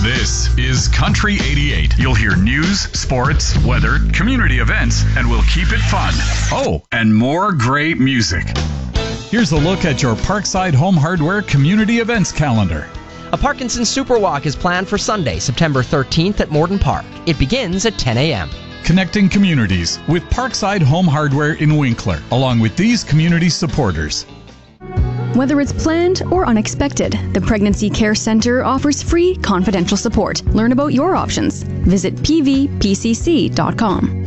This is Country 88. You'll hear news, sports, weather, community events, and we'll keep it fun. Oh, and more great music. Here's a look at your Parkside Home Hardware community events calendar. A Parkinson's Super Walk is planned for Sunday, September 13th at Morden Park. It begins at 10 a.m. Connecting communities with Parkside Home Hardware in Winkler, along with these community supporters. Whether it's planned or unexpected, the Pregnancy Care Center offers free, confidential support. Learn about your options. Visit pvpcc.com.